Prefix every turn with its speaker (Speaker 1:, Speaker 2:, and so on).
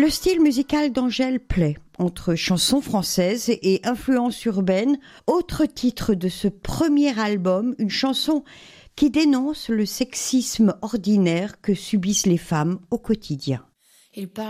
Speaker 1: Le style musical d'Angèle plaît, entre chansons françaises et influences urbaines. Autre titre de ce premier album, une chanson qui dénonce le sexisme ordinaire que subissent les femmes au quotidien.